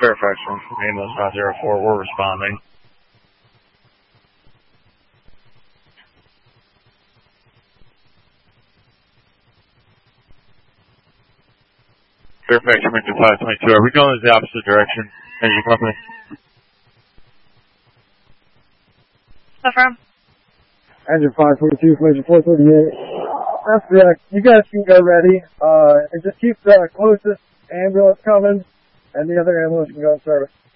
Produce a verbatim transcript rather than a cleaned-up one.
Fairfax from ambulance five zero four, we're responding. Fairfax from engine five twenty-two, are we going in the opposite direction? Engine company? Affirm. Engine five twenty-two, engine four thirty-eight. That's it. You guys can go ready. Uh, and just keep the closest ambulance coming, and the other ambulance can go in service.